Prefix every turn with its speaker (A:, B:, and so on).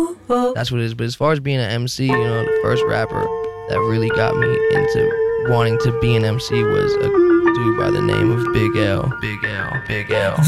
A: That's what it is. But as far as being an MC, you know, the first rapper that really got me into wanting to be an MC was a dude by the name of Big L. Big L. Big L.